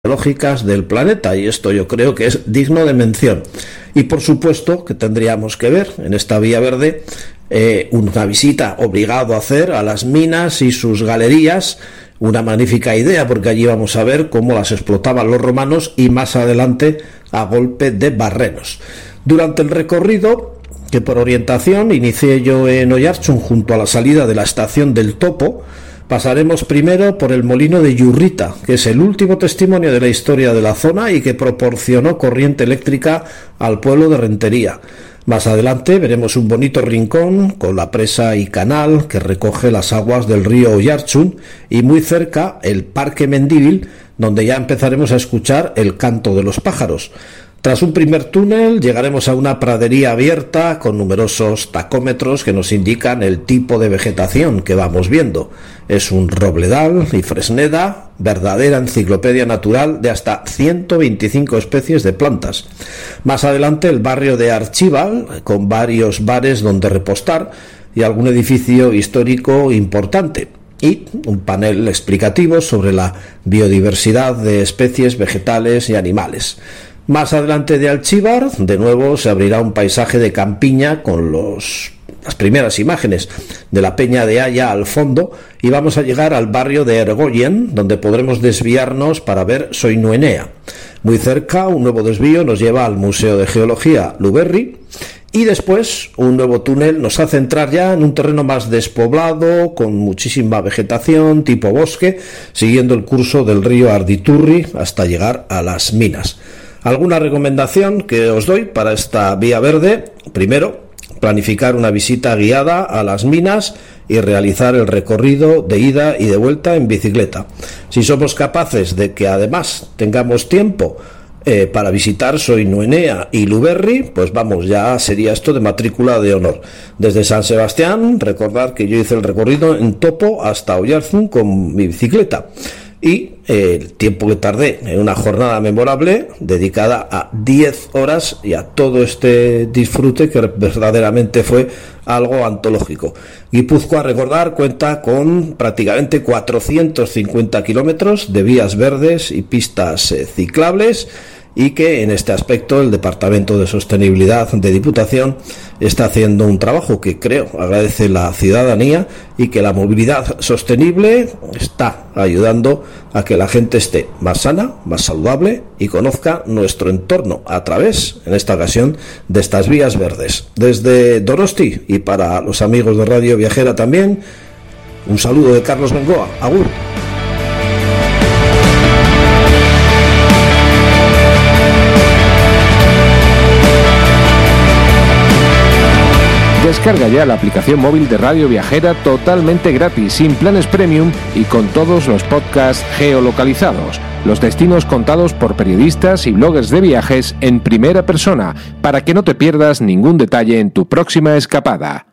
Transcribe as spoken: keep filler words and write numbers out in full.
geológicas del planeta, y esto yo creo que es digno de mención. Y por supuesto que tendríamos que ver en esta Vía Verde eh, una visita obligado a hacer a las minas y sus galerías, una magnífica idea porque allí vamos a ver cómo las explotaban los romanos y más adelante a golpe de barrenos. Durante el recorrido, que por orientación inicié yo en Oiartzun junto a la salida de la estación del Topo, pasaremos primero por el molino de Yurrita, que es el último testimonio de la historia de la zona y que proporcionó corriente eléctrica al pueblo de Rentería. Más adelante veremos un bonito rincón con la presa y canal que recoge las aguas del río Oiartzun y muy cerca el Parque Mendíbil, donde ya empezaremos a escuchar el canto de los pájaros. Tras un primer túnel llegaremos a una pradería abierta con numerosos tacómetros que nos indican el tipo de vegetación que vamos viendo. Es un robledal y fresneda, verdadera enciclopedia natural de hasta ciento veinticinco especies de plantas. Más adelante el barrio de Archival, con varios bares donde repostar y algún edificio histórico importante. Y un panel explicativo sobre la biodiversidad de especies vegetales y animales. Más adelante de Archival, de nuevo se abrirá un paisaje de campiña con los, las primeras imágenes de la Peña de Haya al fondo y vamos a llegar al barrio de Ergoyen, donde podremos desviarnos para ver Soinuenea. Muy cerca, un nuevo desvío nos lleva al Museo de Geología Luberri y después un nuevo túnel nos hace entrar ya en un terreno más despoblado, con muchísima vegetación, tipo bosque, siguiendo el curso del río Arditurri hasta llegar a las minas. ¿Alguna recomendación que os doy para esta Vía Verde? Primero, planificar una visita guiada a las minas y realizar el recorrido de ida y de vuelta en bicicleta. Si somos capaces de que además tengamos tiempo eh, para visitar Soinuenea y Luberri, pues vamos, ya sería esto de matrícula de honor. Desde San Sebastián, recordad que yo hice el recorrido en Topo hasta Oiartzun con mi bicicleta. Y eh, el tiempo que tardé en una jornada memorable dedicada a diez horas y a todo este disfrute que verdaderamente fue algo antológico. Guipúzcoa, recordar, cuenta con prácticamente cuatrocientos cincuenta kilómetros de vías verdes y pistas eh, ciclables, y que en este aspecto el Departamento de Sostenibilidad de Diputación está haciendo un trabajo que creo agradece la ciudadanía y que la movilidad sostenible está ayudando a que la gente esté más sana, más saludable y conozca nuestro entorno a través, en esta ocasión, de estas vías verdes. Desde Donosti y para los amigos de Radio Viajera también, un saludo de Carlos Bengoa. Agur. Descarga ya la aplicación móvil de Radio Viajera totalmente gratis, sin planes premium y con todos los podcasts geolocalizados, los destinos contados por periodistas y bloggers de viajes en primera persona, para que no te pierdas ningún detalle en tu próxima escapada.